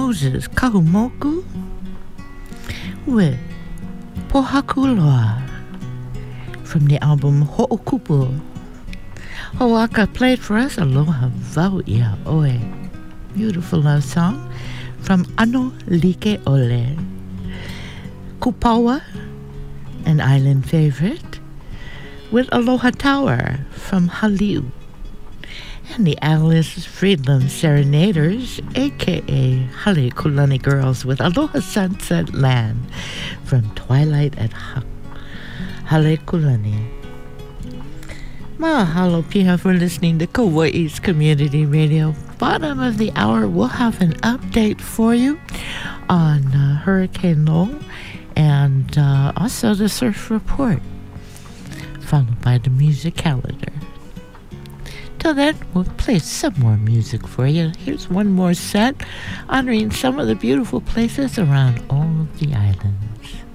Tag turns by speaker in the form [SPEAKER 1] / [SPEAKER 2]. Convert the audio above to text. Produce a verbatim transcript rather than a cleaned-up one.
[SPEAKER 1] Moses Kahumoku with Pohakuloa from the album Ho'okupu. Ho'aka played for us Aloha Vau'ia Oe, beautiful love song from Ano Like Ole. Kupawa, an island favorite, with Aloha Tower from Haliu. And the Alice Friedland Serenaders, a k a. Hale Kulani Girls, with Aloha Sunset Land from Twilight at ha- Hale Kulani. Mahalo piha for listening to Kauai's Community Radio. Bottom of the hour, we'll have an update for you on uh, Hurricane Low and uh, also the surf report, followed by the music calendar. Till then, we'll play some more music for you. Here's one more set honoring some of the beautiful places around all of the islands.